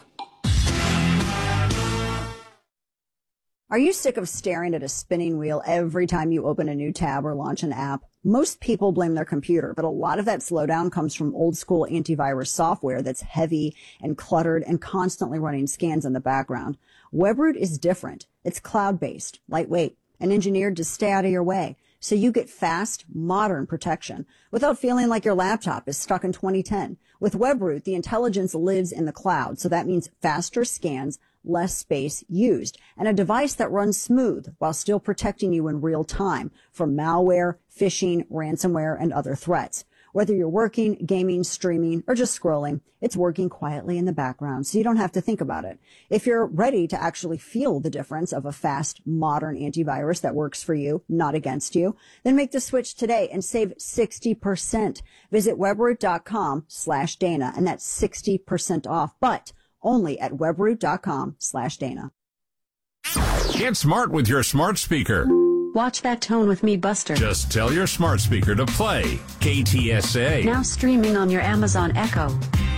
Are you sick of staring at a spinning wheel every time you open a new tab or launch an app? Most people blame their computer, but a lot of that slowdown comes from old school antivirus software that's heavy and cluttered and constantly running scans in the background. WebRoot is different. It's cloud-based, lightweight, and engineered to stay out of your way. So you get fast, modern protection without feeling like your laptop is stuck in twenty ten. With WebRoot, the intelligence lives in the cloud. So that means faster scans, less space used, and a device that runs smooth while still protecting you in real time from malware, phishing, ransomware, and other threats. Whether you're working, gaming, streaming, or just scrolling, it's working quietly in the background, so you don't have to think about it. If you're ready to actually feel the difference of a fast, modern antivirus that works for you, not against you, then make the switch today and save sixty percent. Visit webroot.com slash Dana, and that's sixty percent off, but only at webroot.com slash Dana. Get smart with your smart speaker. Watch That Tone with me, Buster. Just tell your smart speaker to play K T S A. Now streaming on your Amazon Echo.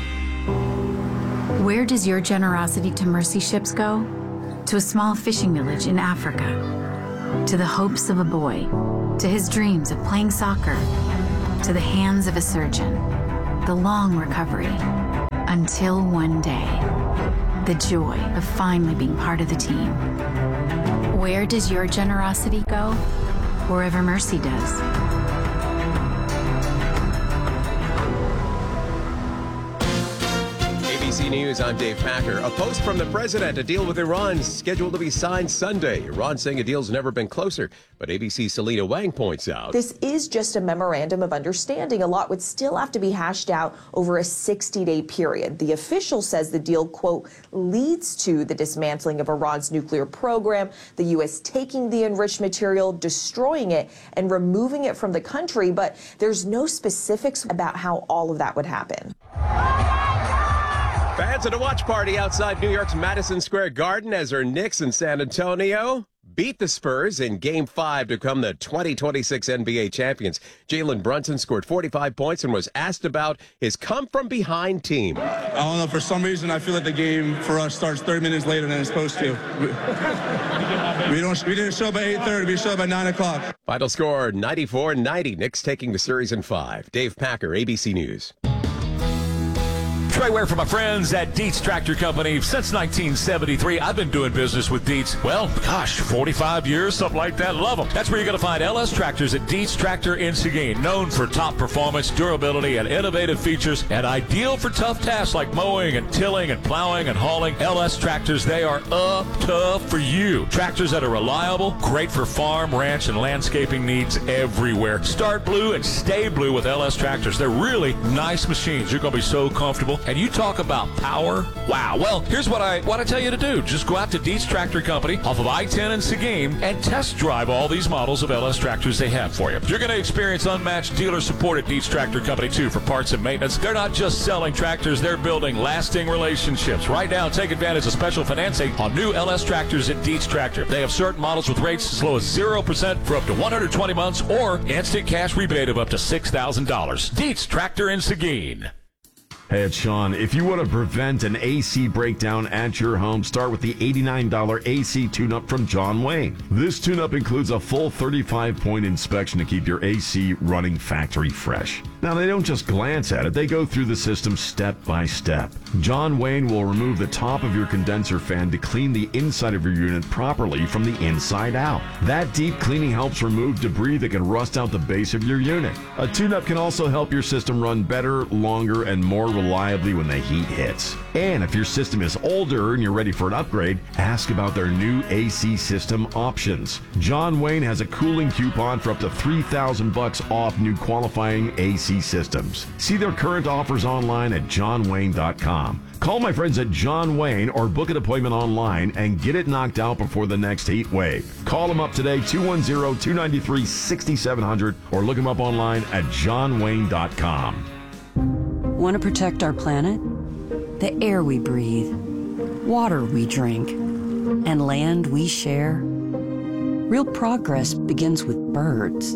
Where does your generosity to mercy ships go? To a small fishing village in Africa. To the hopes of a boy. To his dreams of playing soccer. To the hands of a surgeon. The long recovery. Until one day. The joy of finally being part of the team. Where does your generosity go? Wherever mercy does. A B C News, I'm Dave Packer. A post from the president, a deal with Iran scheduled to be signed Sunday. Iran saying a deal's never been closer, but A B C's Selena Wang points out. This is just a memorandum of understanding. A lot would still have to be hashed out over a sixty-day period. The official says the deal, quote, leads to the dismantling of Iran's nuclear program, the U S taking the enriched material, destroying it, and removing it from the country, but there's no specifics about how all of that would happen. Fans at a watch party outside New York's Madison Square Garden as our Knicks in San Antonio beat the Spurs in Game five to become the twenty twenty-six N B A champions. Jalen Brunson scored forty-five points and was asked about his come-from-behind team. I don't know, for some reason, I feel like the game for us starts thirty minutes later than it's supposed to. We, we, don't, we didn't show up at eight thirty, we showed up at nine o'clock. Final score, ninety-four ninety. Knicks taking the series in five. Dave Packer, A B C News. Trey Ware for my friends at Dietz Tractor Company. Since nineteen seventy-three, I've been doing business with Dietz. Well, gosh, forty-five years, something like that. Love them. That's where you're going to find L S Tractors at Dietz Tractor in Seguin. Known for top performance, durability, and innovative features, and ideal for tough tasks like mowing and tilling and plowing and hauling. L S Tractors, they are up tough for you. Tractors that are reliable, great for farm, ranch, and landscaping needs everywhere. Start blue and stay blue with L S Tractors. They're really nice machines. You're going to be so comfortable. And you talk about power. Wow. Well, here's what I what I tell you to do. Just go out to Dietz Tractor Company off of I ten in Seguin and test drive all these models of L S tractors they have for you. You're going to experience unmatched dealer support at Dietz Tractor Company, too, for parts and maintenance. They're not just selling tractors. They're building lasting relationships. Right now, take advantage of special financing on new L S tractors at Dietz Tractor. They have certain models with rates as low as zero percent for up to one hundred twenty months or instant cash rebate of up to six thousand dollars. Dietz Tractor in Seguin. Hey, it's Sean. If you want to prevent an A C breakdown at your home, start with the eighty-nine dollars A C tune-up from John Wayne. This tune-up includes a full thirty-five point inspection to keep your A C running factory fresh. Now, they don't just glance at it. They go through the system step by step. John Wayne will remove the top of your condenser fan to clean the inside of your unit properly from the inside out. That deep cleaning helps remove debris that can rust out the base of your unit. A tune-up can also help your system run better, longer, and more reliably when the heat hits. And if your system is older and you're ready for an upgrade, ask about their new A C system options. John Wayne has a cooling coupon for up to three thousand bucks off new qualifying A C systems. See their current offers online at john wayne dot com. Call my friends at John Wayne or book an appointment online and get it knocked out before the next heat wave. Call them up today, two one zero, two nine three, six seven zero zero, or look them up online at john wayne dot com. Want to protect our planet? The air we breathe, water we drink, and land we share? Real progress begins with birds.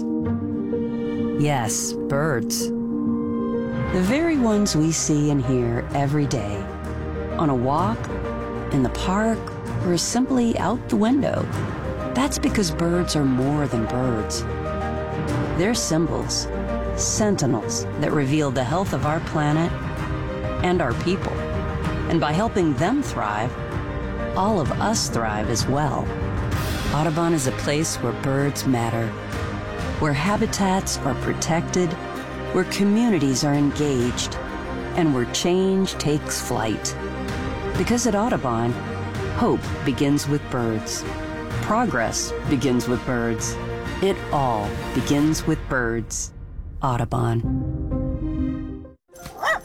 Yes, birds. The very ones we see and hear every day. On a walk, in the park, or simply out the window. That's because birds are more than birds. They're symbols, sentinels that reveal the health of our planet and our people. And by helping them thrive, all of us thrive as well. Audubon is a place where birds matter, where habitats are protected, where communities are engaged, and where change takes flight. Because at Audubon, hope begins with birds. Progress begins with birds. It all begins with birds. Audubon.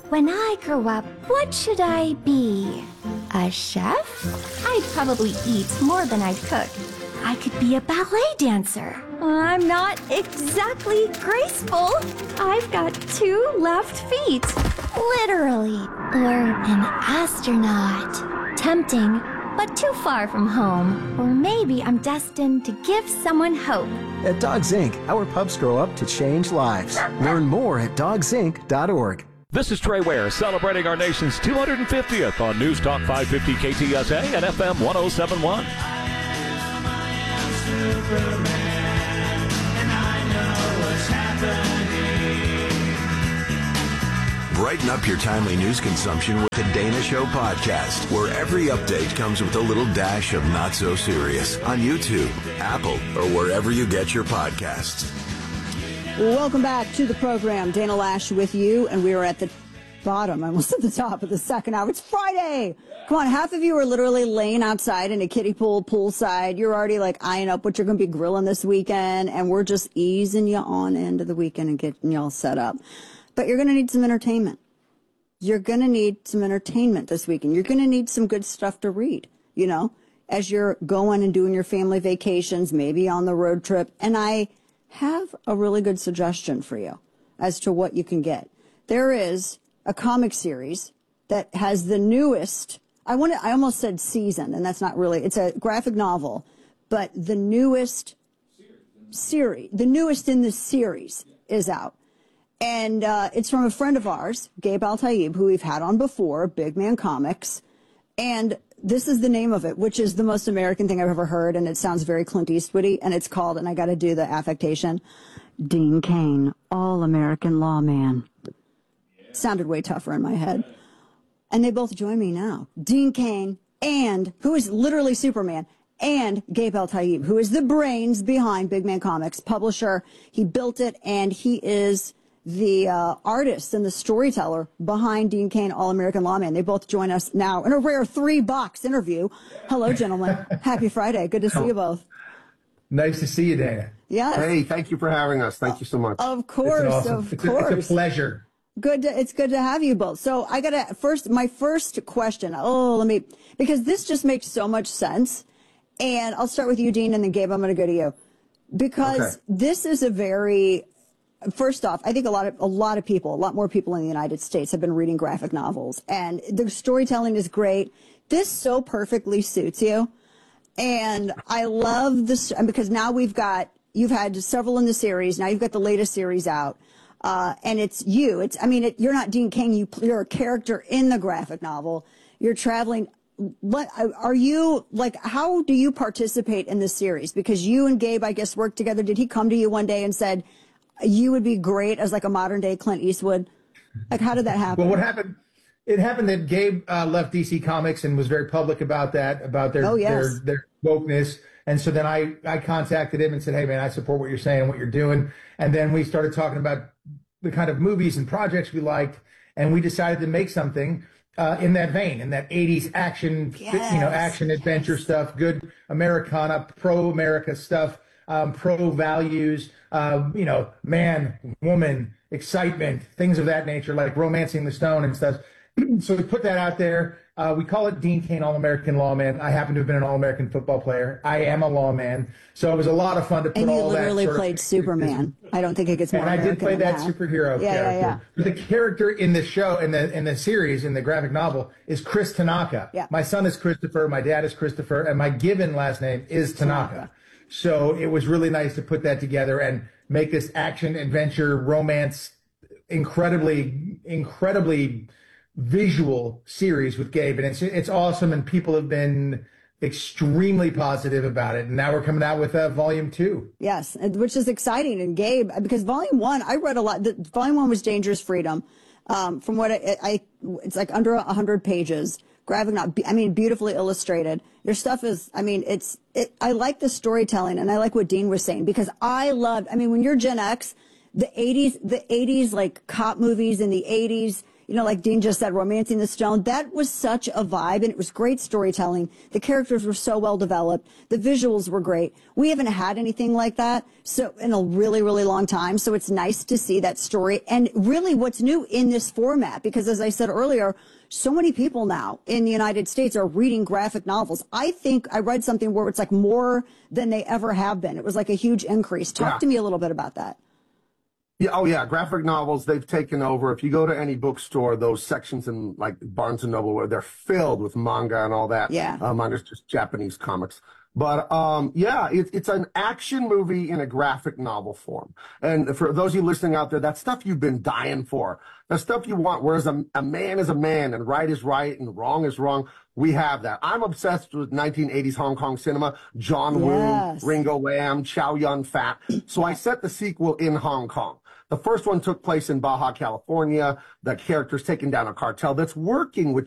When I grow up, what should I be? A chef? I'd probably eat more than I'd cook. I could be a ballet dancer. I'm not exactly graceful. I've got two left feet. Literally. Or an astronaut. Tempting, but too far from home. Or maybe I'm destined to give someone hope. At Dogs Incorporated, our pups grow up to change lives. Learn more at dogs inc dot org. This is Trey Ware celebrating our nation's two hundred fiftieth on News Talk five fifty K T S A and F M one oh seven point one. Brighten up your timely news consumption with the Dana Show podcast, where every update comes with a little dash of not so serious on YouTube, Apple, or wherever you get your podcasts. Welcome back to the program. Dana Loesch with you, and we are at the bottom, almost at the top of the second hour. It's Friday. Come on, half of you are literally laying outside in a kiddie pool, poolside. You're already like eyeing up what you're going to be grilling this weekend, and we're just easing you on into the weekend and getting you all set up. But you're going to need some entertainment. You're going to need some entertainment this weekend. You're going to need some good stuff to read, you know, as you're going and doing your family vacations, maybe on the road trip. And I have a really good suggestion for you as to what you can get. There is a comic series that has the newest, I want to, I almost said season, and that's not really, it's a graphic novel, but the newest series, the newest in this series is out. And uh, it's from a friend of ours, Gabe Al-Taib, who we've had on before, Big Man Comics. And this is the name of it, which is the most American thing I've ever heard, and it sounds very Clint Eastwoody, and it's called, and I got to do the affectation, Dean Cain, All-American Lawman. Sounded way tougher in my head. And they both join me now. Dean Cain, and, who is literally Superman, and Gabe Al-Taib, who is the brains behind Big Man Comics, publisher. He built it, and he is the uh, artist and the storyteller behind Dean Cain, All-American Lawman. They both join us now in a rare three-box interview. Hello, gentlemen. Happy Friday. Good to see you both. Nice to see you, Dana. Yes. Hey, thank you for having us. Thank you so much. Of course, It's awesome. of it's course. A, it's a pleasure. Good. To, it's good to have you both. So I got to first, my first question. Oh, let me, because this just makes so much sense. And I'll start with you, Dean, and then Gabe, I'm going to go to you. Because okay. This is a very, first off, I think a lot of a lot of people, a lot more people in the United States have been reading graphic novels, and the storytelling is great. This so perfectly suits you, and I love this because now we've got you've had several in the series. Now you've got the latest series out, uh, and it's you. It's I mean, it, you're not Dean Cain. You you're a character in the graphic novel. You're traveling. What are you like? How do you participate in this series? Because you and Gabe, I guess, worked together. Did he come to you one day and said, you would be great as like a modern day Clint Eastwood? Like, how did that happen? Well, what happened? It happened that Gabe uh, left D C Comics and was very public about that, about their, oh, yes. their, their wokeness. And so then I, I contacted him and said, hey man, I support what you're saying and what you're doing. And then we started talking about the kind of movies and projects we liked. And we decided to make something uh, in that vein, in that eighties action, yes. you know, action adventure yes. stuff, good Americana, pro-America stuff. Um, pro values, uh, you know, man, woman, excitement, things of that nature, like Romancing the Stone and stuff. So we put that out there. Uh, we call it Dean Cain, All-American Lawman. I happen to have been an All-American football player. I am a lawman. So it was a lot of fun to put all that. And you literally sort played of, Superman. I don't think it gets more And American I did play than that, that superhero yeah, character. Yeah, yeah. But the character in the show, in the in the series, in the graphic novel, is Chris Tanaka. Yeah. My son is Christopher. My dad is Christopher. And my given last name is Tanaka. Tanaka. So it was really nice to put that together and make this action, adventure, romance, incredibly, incredibly visual series with Gabe. And it's it's awesome, and people have been extremely positive about it. And now we're coming out with uh, volume two. Yes, which is exciting. And Gabe, because volume one, I read a lot. The, volume one was Dangerous Freedom. Um, from what I, I, it's like under a hundred pages. Graphic, not, I mean, beautifully illustrated. Your stuff is, I mean, it's, it, I like the storytelling, and I like what Dean was saying, because I loved, I mean, when you're Gen X, the eighties, the eighties, like cop movies in the eighties, you know, like Dean just said, Romancing the Stone. That was such a vibe, and it was great storytelling. The characters were so well developed. The visuals were great. We haven't had anything like that so in a really, really long time. So it's nice to see that story. And really what's new in this format, because as I said earlier, so many people now in the United States are reading graphic novels. I think I read something where it's like more than they ever have been. It was like a huge increase. Talk Yeah. to me a little bit about that. Yeah, oh yeah, graphic novels, they've taken over. If you go to any bookstore, those sections in like Barnes and Noble where they're filled with manga and all that. Yeah. Uh, manga's just Japanese comics. But um, yeah, it, it's an action movie in a graphic novel form. And for those of you listening out there, that stuff you've been dying for, the stuff you want, whereas a, a man is a man and right is right and wrong is wrong, we have that. I'm obsessed with nineteen eighties Hong Kong cinema, John Yes. Woo, Ringo Lam, Chow Yun-fat. So I set the sequel in Hong Kong. The first one took place in Baja, California. The character's taking down a cartel that's working with